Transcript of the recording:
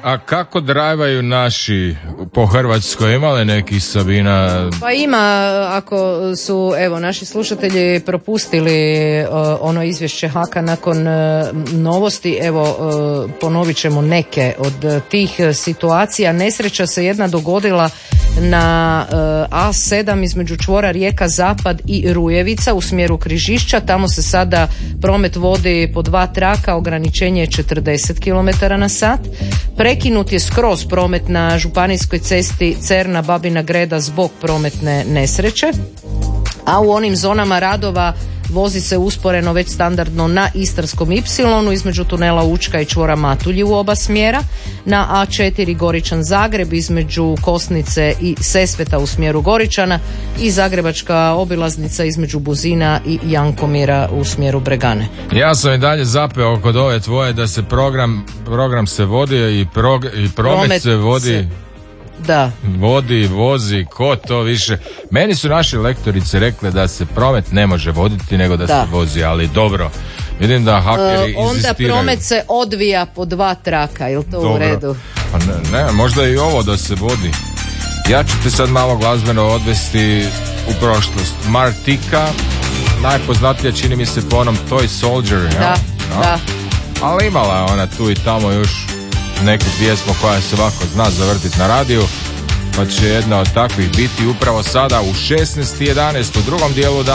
A kako drajvaju naši po Hrvatskoj? Ima li neki, Sabina? Pa ima, ako su naši slušatelji propustili ono izvješće Haka nakon novosti, ponovit ćemo neke od tih situacija. Nesreća se jedna dogodila na A7 između čvora Rijeka Zapad i Rujevica u smjeru Križišća. Tamo se sada promet vodi po 2 traka, ograničenje je 40 km/h. Prekinut je skroz promet na županijskoj cesti Cerna Babina Greda zbog prometne nesreće, a u onim zonama radova vozi se usporeno već standardno na Istarskom Y između tunela Učka i čvora Matulji u oba smjera, na A4 Goričan Zagreb između Kosnice i Sesveta u smjeru Goričana i Zagrebačka obilaznica između Buzina i Jankomira u smjeru Bregane. Ja sam i dalje zapeo kod ove tvoje da se program se vodi i promet se vodi. Da. Vozi, ko to više. Meni su naše lektorice rekle da se promet ne može voditi nego da se vozi, ali dobro. Vidim da hakeri inzistiraju. Onda promet se odvija po 2 traka, je li to dobro. U redu? Pa ne, možda i ovo da se vodi. Ja ću te sad malo glazbeno odvesti u prošlost. Martika, najpoznatija čini mi se po onom Toy Soldier. Da. Ali imala je ona tu i tamo još neku pjesmu koja se ovako zna zavrtiti na radiju, pa će jedna od takvih biti upravo sada u 16:11 u drugom dijelu dana.